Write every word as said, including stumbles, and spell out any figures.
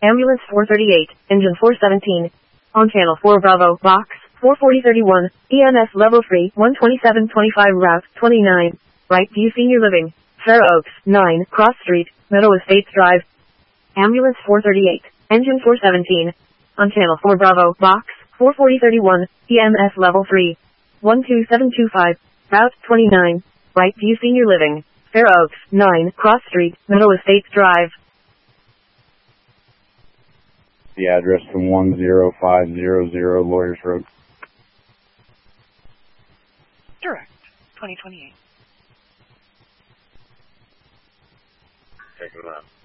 Ambulance four thirty-eight, engine four seventeen. On channel four Bravo, box, four forty thirty-one, E M S level three, one twenty-seven twenty-five route, twenty-nine. Right View Senior Living, Fair Oaks, nine, Cross Street, Meadow Estates Drive. Ambulance four thirty-eight, engine four seventeen. On channel four Bravo, box, four forty thirty-one, E M S level three, one two seven two five, route, twenty-nine. Right View Senior Living, Fair Oaks, nine, Cross Street, Meadow Estates Drive. The address from one zero five zero zero Lawyers Road. Direct, twenty twenty-eight. Take it out.